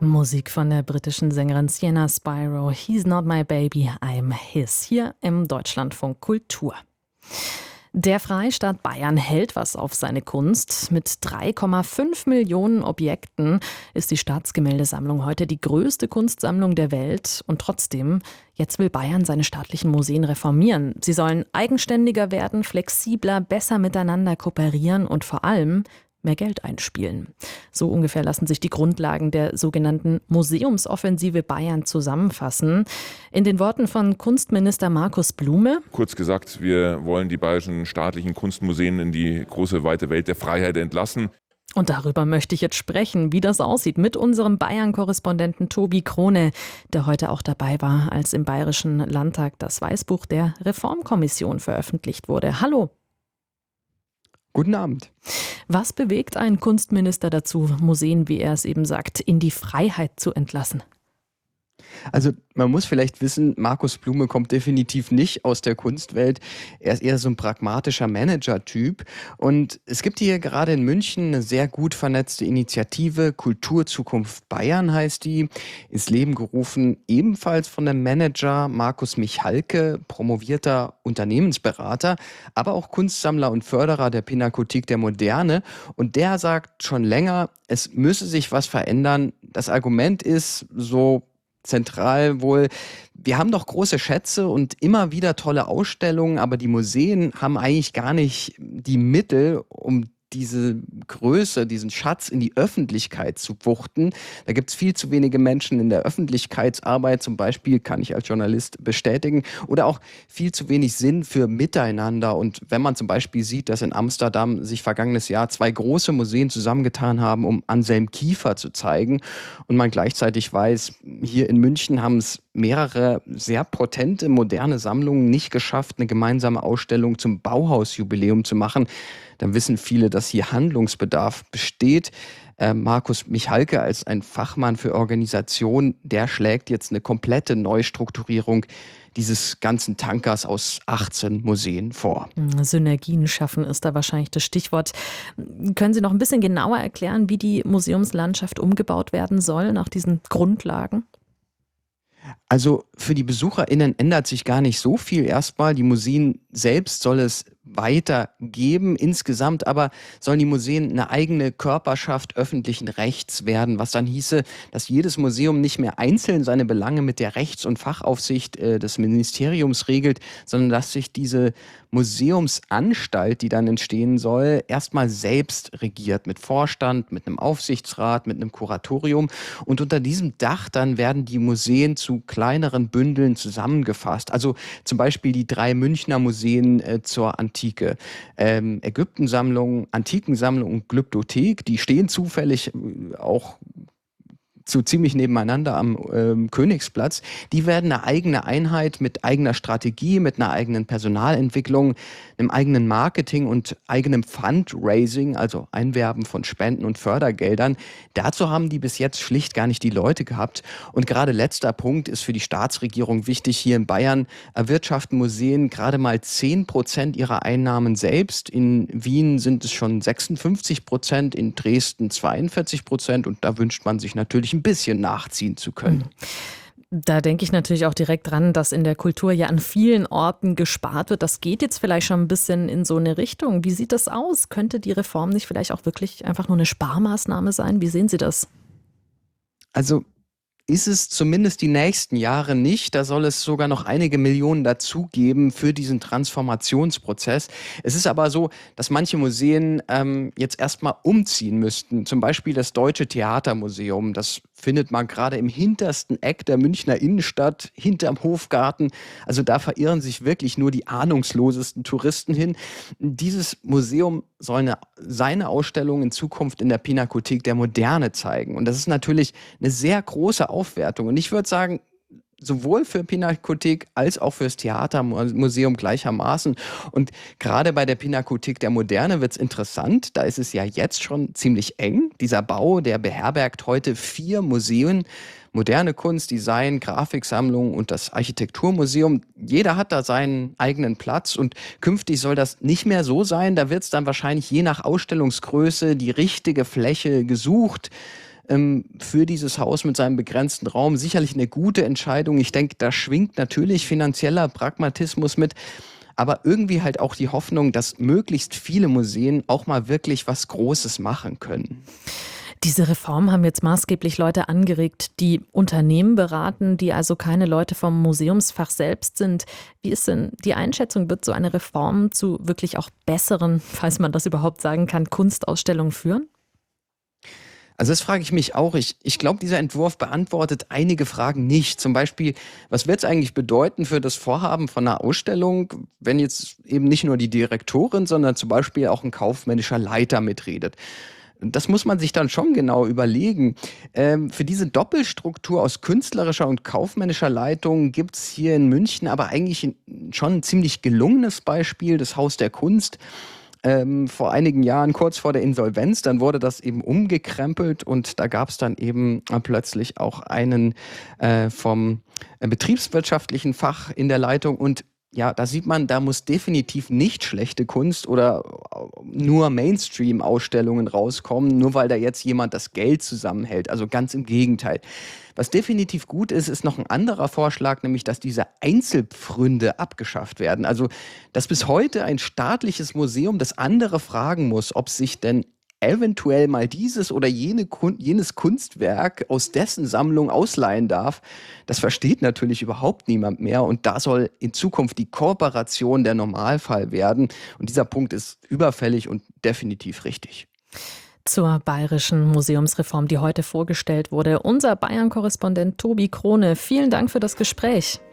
Musik von der britischen Sängerin Sienna Spyro. He's not my baby, I'm his. Hier im Deutschlandfunk Kultur. Der Freistaat Bayern hält was auf seine Kunst. Mit 3,5 Millionen Objekten ist die Staatsgemäldesammlung heute die größte Kunstsammlung der Welt. Und trotzdem, jetzt will Bayern seine staatlichen Museen reformieren. Sie sollen eigenständiger werden, flexibler, besser miteinander kooperieren und vor allem mehr Geld einspielen. So ungefähr lassen sich die Grundlagen der sogenannten Museumsoffensive Bayern zusammenfassen. In den Worten von Kunstminister Markus Blume: Kurz gesagt, wir wollen die bayerischen staatlichen Kunstmuseen in die große, weite Welt der Freiheit entlassen. Und darüber möchte ich jetzt sprechen, wie das aussieht, mit unserem Bayern-Korrespondenten Tobi Krone, der heute auch dabei war, als im Bayerischen Landtag das Weißbuch der Reformkommission veröffentlicht wurde. Hallo. Guten Abend. Was bewegt einen Kunstminister dazu, Museen, wie er es eben sagt, in die Freiheit zu entlassen? Also man muss vielleicht wissen, Markus Blume kommt definitiv nicht aus der Kunstwelt. Er ist eher so ein pragmatischer Manager-Typ. Und es gibt hier gerade in München eine sehr gut vernetzte Initiative, Kulturzukunft Bayern heißt die, ins Leben gerufen, ebenfalls von dem Manager Markus Michalke, promovierter Unternehmensberater, aber auch Kunstsammler und Förderer der Pinakothek der Moderne. Und der sagt schon länger, es müsse sich was verändern. Das Argument ist so zentral wohl, wir haben doch große Schätze und immer wieder tolle Ausstellungen, aber die Museen haben eigentlich gar nicht die Mittel, um diese Größe, diesen Schatz in die Öffentlichkeit zu wuchten. Da gibt es viel zu wenige Menschen in der Öffentlichkeitsarbeit, zum Beispiel, kann ich als Journalist bestätigen, oder auch viel zu wenig Sinn für Miteinander. Und wenn man zum Beispiel sieht, dass in Amsterdam sich vergangenes Jahr 2 große Museen zusammengetan haben, um Anselm Kiefer zu zeigen, und man gleichzeitig weiß, hier in München haben es mehrere sehr potente, moderne Sammlungen nicht geschafft, eine gemeinsame Ausstellung zum Bauhausjubiläum zu machen, dann wissen viele, dass hier Handlungsbedarf besteht. Markus Michalke als ein Fachmann für Organisation, der schlägt jetzt eine komplette Neustrukturierung dieses ganzen Tankers aus 18 Museen vor. Synergien schaffen ist da wahrscheinlich das Stichwort. Können Sie noch ein bisschen genauer erklären, wie die Museumslandschaft umgebaut werden soll nach diesen Grundlagen? Also für die BesucherInnen ändert sich gar nicht so viel erstmal. Die Museen selbst soll es weitergeben. Insgesamt aber sollen die Museen eine eigene Körperschaft öffentlichen Rechts werden, was dann hieße, dass jedes Museum nicht mehr einzeln seine Belange mit der Rechts- und Fachaufsicht des Ministeriums regelt, sondern dass sich diese Museumsanstalt, die dann entstehen soll, erstmal selbst regiert, mit Vorstand, mit einem Aufsichtsrat, mit einem Kuratorium. Und unter diesem Dach dann werden die Museen zu kleineren Bündeln zusammengefasst. Also zum Beispiel die 3 Münchner Museen zur Antike. Ägyptensammlung, Antikensammlung und Glyptothek, die stehen zufällig auch so ziemlich nebeneinander am Königsplatz. Die werden eine eigene Einheit mit eigener Strategie, mit einer eigenen Personalentwicklung, einem eigenen Marketing und eigenem Fundraising, also Einwerben von Spenden und Fördergeldern. Dazu haben die bis jetzt schlicht gar nicht die Leute gehabt. Und gerade letzter Punkt ist für die Staatsregierung wichtig. Hier in Bayern erwirtschaften Museen gerade mal 10% ihrer Einnahmen selbst. In Wien sind es schon 56%, in Dresden 42%. Und da wünscht man sich natürlich ein bisschen nachziehen zu können. Da denke ich natürlich auch direkt dran, dass in der Kultur ja an vielen Orten gespart wird. Das geht jetzt vielleicht schon ein bisschen in so eine Richtung. Wie sieht das aus? Könnte die Reform nicht vielleicht auch wirklich einfach nur eine Sparmaßnahme sein? Wie sehen Sie das? Also ist es zumindest die nächsten Jahre nicht. Da soll es sogar noch einige Millionen dazugeben für diesen Transformationsprozess. Es ist aber so, dass manche Museen jetzt erstmal umziehen müssten. Zum Beispiel das Deutsche Theatermuseum. Das findet man gerade im hintersten Eck der Münchner Innenstadt, hinterm Hofgarten. Also da verirren sich wirklich nur die ahnungslosesten Touristen hin. Dieses Museum soll seine Ausstellung in Zukunft in der Pinakothek der Moderne zeigen. Und das ist natürlich eine sehr große Aufwertung. Und ich würde sagen, sowohl für Pinakothek als auch fürs Theatermuseum gleichermaßen. Und gerade bei der Pinakothek der Moderne wird es interessant. Da ist es ja jetzt schon ziemlich eng. Dieser Bau, der beherbergt heute 4 Museen. Moderne Kunst, Design, Grafiksammlung und das Architekturmuseum. Jeder hat da seinen eigenen Platz und künftig soll das nicht mehr so sein. Da wird es dann wahrscheinlich je nach Ausstellungsgröße die richtige Fläche gesucht. für dieses Haus mit seinem begrenzten Raum. Sicherlich eine gute Entscheidung. Ich denke, da schwingt natürlich finanzieller Pragmatismus mit. Aber irgendwie halt auch die Hoffnung, dass möglichst viele Museen auch mal wirklich was Großes machen können. Diese Reformen haben jetzt maßgeblich Leute angeregt, die Unternehmen beraten, die also keine Leute vom Museumsfach selbst sind. Wie ist denn die Einschätzung, wird so eine Reform zu wirklich auch besseren, falls man das überhaupt sagen kann, Kunstausstellungen führen? Also das frage ich mich auch. Ich glaube, dieser Entwurf beantwortet einige Fragen nicht. Zum Beispiel, was wird es eigentlich bedeuten für das Vorhaben von einer Ausstellung, wenn jetzt eben nicht nur die Direktorin, sondern zum Beispiel auch ein kaufmännischer Leiter mitredet? Das muss man sich dann schon genau überlegen. Für diese Doppelstruktur aus künstlerischer und kaufmännischer Leitung gibt es hier in München aber eigentlich schon ein ziemlich gelungenes Beispiel, das Haus der Kunst. Vor einigen Jahren, kurz vor der Insolvenz, dann wurde das eben umgekrempelt und da gab es dann eben plötzlich auch einen vom betriebswirtschaftlichen Fach in der Leitung und ja, da sieht man, da muss definitiv nicht schlechte Kunst oder nur Mainstream-Ausstellungen rauskommen, nur weil da jetzt jemand das Geld zusammenhält. Also ganz im Gegenteil. Was definitiv gut ist, ist noch ein anderer Vorschlag, nämlich dass diese Einzelpfründe abgeschafft werden. Also, dass bis heute ein staatliches Museum das andere fragen muss, ob sich denn eventuell mal dieses oder jenes Kunstwerk aus dessen Sammlung ausleihen darf, das versteht natürlich überhaupt niemand mehr. Und da soll in Zukunft die Kooperation der Normalfall werden. Und dieser Punkt ist überfällig und definitiv richtig. Zur bayerischen Museumsreform, die heute vorgestellt wurde. Unser Bayern-Korrespondent Tobi Krone, vielen Dank für das Gespräch.